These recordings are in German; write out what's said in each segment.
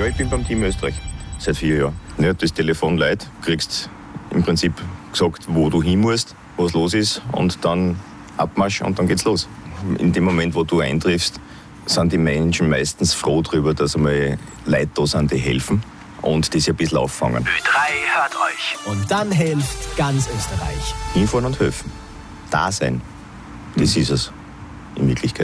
Ja, ich bin beim Team Österreich seit 4 Jahren. Ja, das Telefon leiht, kriegst im Prinzip gesagt, wo du hin musst, was los ist und dann Abmarsch und dann geht's los. In dem Moment, wo du eintriffst, sind die Menschen meistens froh darüber, dass einmal Leute da sind, die helfen und das ein bisschen auffangen. Ö3 hört euch. Und dann hilft ganz Österreich. Hinfahren und helfen. Da sein. Das ist es in Wirklichkeit.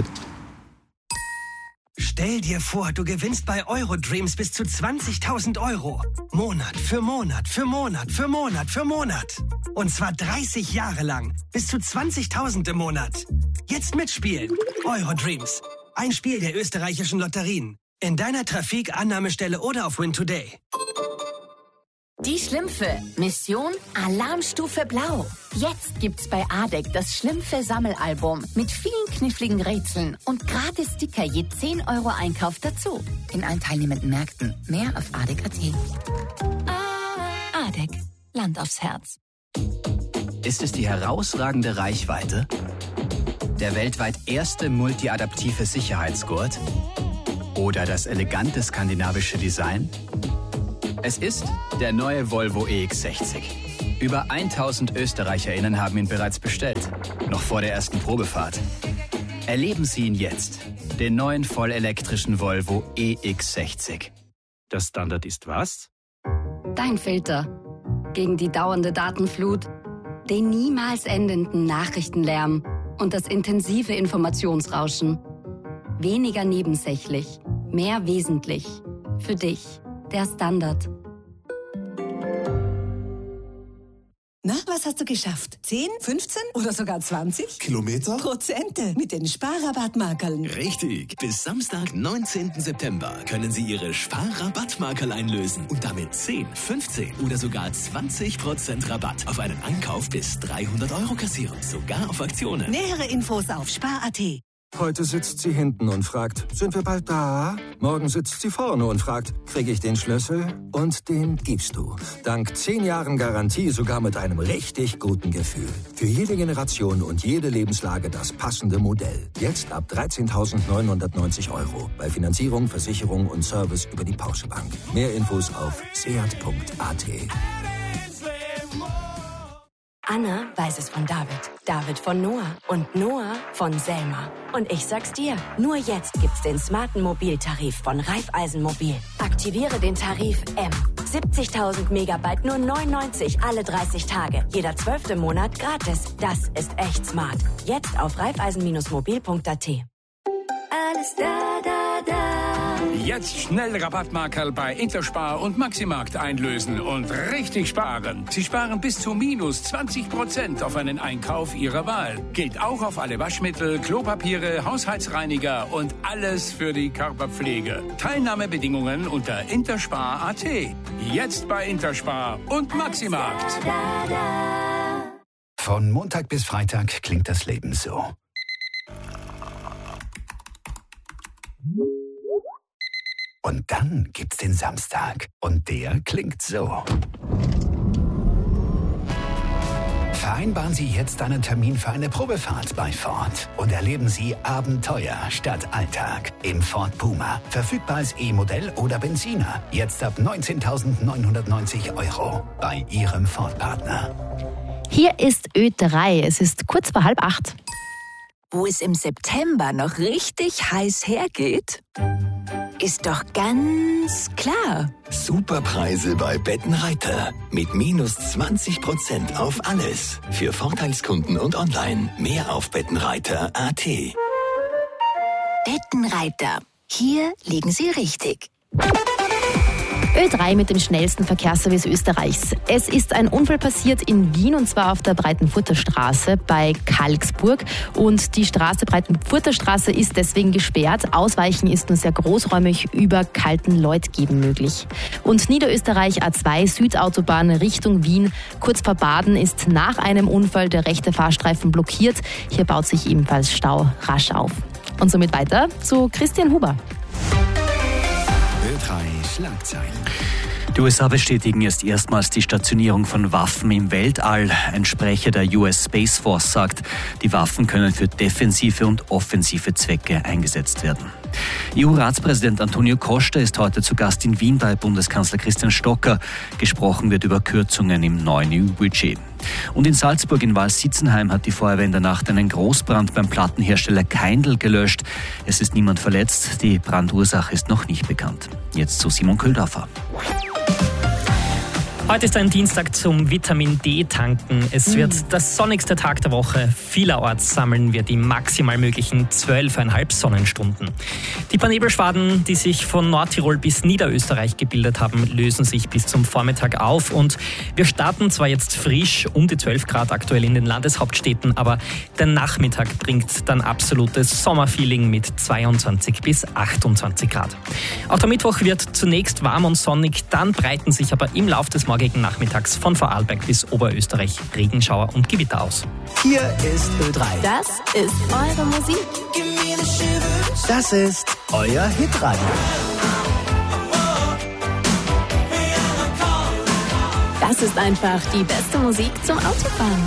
Stell dir vor, du gewinnst bei Eurodreams bis zu 20.000 Euro. Monat für Monat für Monat für Monat für Monat. Und zwar 30 Jahre lang. Bis zu 20.000 im Monat. Jetzt mitspielen. Eurodreams. Ein Spiel der österreichischen Lotterien. In deiner Trafik, Annahmestelle oder auf Win Today. Die Schlümpfe. Mission Alarmstufe Blau. Jetzt gibt's bei ADEC das Schlümpfe-Sammelalbum mit vielen kniffligen Rätseln und gratis Sticker je 10 Euro Einkauf dazu. In allen teilnehmenden Märkten. Mehr auf ADEC.at. ADEC. Land aufs Herz. Ist es die herausragende Reichweite? Der weltweit erste multiadaptive Sicherheitsgurt? Oder das elegante skandinavische Design? Es ist der neue Volvo EX60. Über 1000 ÖsterreicherInnen haben ihn bereits bestellt. Noch vor der ersten Probefahrt. Erleben Sie ihn jetzt. Den neuen vollelektrischen Volvo EX60. Der Standard ist was? Dein Filter. Gegen die dauernde Datenflut, den niemals endenden Nachrichtenlärm und das intensive Informationsrauschen. Weniger nebensächlich, mehr wesentlich. Für dich, der Standard. Na, was hast du geschafft? 10, 15 oder sogar 20? Kilometer? Prozente mit den Sparrabattmarkerln. Richtig. Bis Samstag, 19. September können Sie Ihre Sparrabattmarkerl einlösen und damit 10, 15 oder sogar 20% Rabatt auf einen Einkauf bis 300 Euro kassieren. Sogar auf Aktionen. Nähere Infos auf spar.at. Heute sitzt sie hinten und fragt, sind wir bald da? Morgen sitzt sie vorne und fragt, kriege ich den Schlüssel? Und den gibst du. Dank 10 Jahren Garantie sogar mit einem richtig guten Gefühl. Für jede Generation und jede Lebenslage das passende Modell. Jetzt ab 13.990 Euro. Bei Finanzierung, Versicherung und Service über die Porsche Bank. Mehr Infos auf seat.at. Anna weiß es von David, David von Noah und Noah von Selma. Und ich sag's dir, nur jetzt gibt's den smarten Mobiltarif von Raiffeisen Mobil. Aktiviere den Tarif M. 70.000 Megabyte nur 99 alle 30 Tage. Jeder 12. Monat gratis. Das ist echt smart. Jetzt auf raiffeisen-mobil.at. Alles da, da, da. Jetzt schnell Rabattmarkerl bei Interspar und Maximarkt einlösen und richtig sparen. Sie sparen bis zu minus 20% auf einen Einkauf Ihrer Wahl. Gilt auch auf alle Waschmittel, Klopapiere, Haushaltsreiniger und alles für die Körperpflege. Teilnahmebedingungen unter interspar.at. Jetzt bei Interspar und Maximarkt. Von Montag bis Freitag klingt das Leben so. Und dann gibt's den Samstag. Und der klingt so. Vereinbaren Sie jetzt einen Termin für eine Probefahrt bei Ford und erleben Sie Abenteuer statt Alltag im Ford Puma. Verfügbar als E-Modell oder Benziner. Jetzt ab 19.990 Euro bei Ihrem Ford-Partner. Hier ist Ö3. Es ist kurz vor 7:30. Wo es im September noch richtig heiß hergeht, ist doch ganz klar. Superpreise bei Bettenreiter. Mit minus 20% auf alles. Für Vorteilskunden und online. Mehr auf bettenreiter.at. Bettenreiter. Hier liegen Sie richtig. Ö3 mit dem schnellsten Verkehrsservice Österreichs. Es ist ein Unfall passiert in Wien und zwar auf der Breitenfurter Straße bei Kalksburg. Und die Straße Breitenfurter Straße ist deswegen gesperrt. Ausweichen ist nur sehr großräumig über Kaltenleutgeben möglich. Und Niederösterreich A2 Südautobahn Richtung Wien. Kurz vor Baden ist nach einem Unfall der rechte Fahrstreifen blockiert. Hier baut sich ebenfalls Stau rasch auf. Und somit weiter zu Christian Huber. Ö3 Schlagzeilen. Die USA bestätigen jetzt erstmals die Stationierung von Waffen im Weltall. Ein Sprecher der US Space Force sagt, die Waffen können für defensive und offensive Zwecke eingesetzt werden. EU-Ratspräsident Antonio Costa ist heute zu Gast in Wien bei Bundeskanzler Christian Stocker. Gesprochen wird über Kürzungen im neuen EU-Budget. Und in Salzburg in Wals-Sitzenheim hat die Feuerwehr in der Nacht einen Großbrand beim Plattenhersteller Kaindl gelöscht. Es ist niemand verletzt, die Brandursache ist noch nicht bekannt. Jetzt zu Simon Köhldorfer. Heute ist ein Dienstag zum Vitamin D-Tanken. Es wird der sonnigste Tag der Woche. Vielerorts sammeln wir die maximal möglichen 12,5 Sonnenstunden. Die paar Nebelschwaden, die sich von Nordtirol bis Niederösterreich gebildet haben, lösen sich bis zum Vormittag auf. Und wir starten zwar jetzt frisch um die 12 Grad aktuell in den Landeshauptstädten, aber der Nachmittag bringt dann absolutes Sommerfeeling mit 22 bis 28 Grad. Auch der Mittwoch wird zunächst warm und sonnig, dann breiten sich aber im Laufe des morgigen Nachmittags von Vorarlberg bis Oberösterreich Regenschauer und Gewitter aus. Hier ist Ö3. Das ist eure Musik. Das ist euer Hitradio. Das ist einfach die beste Musik zum Autofahren.